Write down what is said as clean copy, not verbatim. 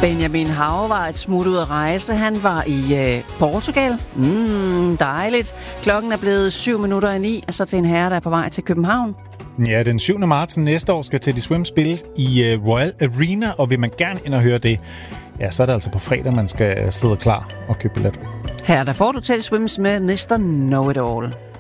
Benjamin Hav var et smut ud at rejse. Han var i Portugal. Dejligt. Klokken er blevet 7:09, og så til en herre, der er på vej til København. Ja, den 7. marts næste år skal Teddy Swim spilles i Royal Arena, og vil man gerne ind og høre det, ja, så er det altså på fredag, man skal sidde klar og købe billet. Her der får du Teddy Swims med Mr. Know It All.